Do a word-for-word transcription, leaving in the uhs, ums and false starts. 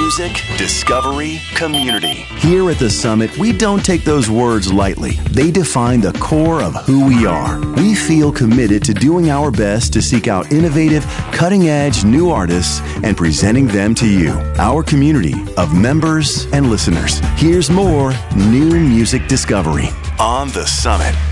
music, discovery, community. Here at the Summit, we don't take those words lightly. They define the core of who we are. We feel committed to doing our best to seek out innovative, cutting-edge new artists and presenting them to you, our community of members and listeners. Here's more new music discovery On the Summit.